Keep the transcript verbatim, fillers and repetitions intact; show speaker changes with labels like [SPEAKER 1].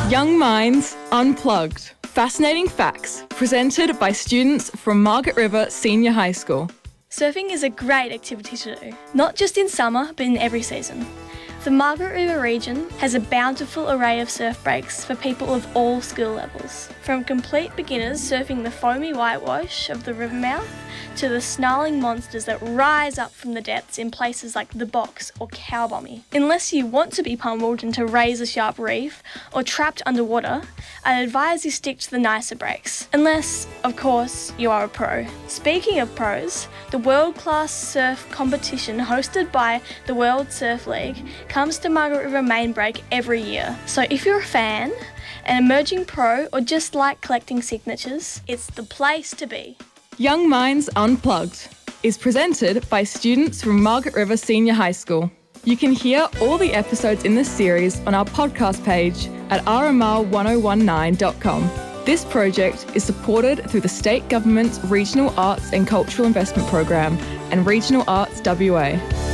[SPEAKER 1] Young Minds Unplugged. Fascinating facts presented by students from Margaret River Senior High School.
[SPEAKER 2] Surfing is a great activity to do, not just in summer but in every season. The Margaret River region has a bountiful array of surf breaks for people of all skill levels. From complete beginners surfing the foamy whitewash of the river mouth to the snarling monsters that rise up from the depths in places like the Box or Cowbommy. Unless you want to be pummeled into razor-sharp reef or trapped underwater, I'd advise you stick to the nicer breaks. Unless, of course, you are a pro. Speaking of pros, the world-class surf competition hosted by the World Surf League comes to Margaret River Main Break every year. So if you're a fan, an emerging pro, or just like collecting signatures, it's the place to be.
[SPEAKER 1] Young Minds Unplugged is presented by students from Margaret River Senior High School. You can hear all the episodes in this series on our podcast page at r m r one oh one nine dot com. This project is supported through the State Government's Regional Arts and Cultural Investment Program and Regional Arts W A.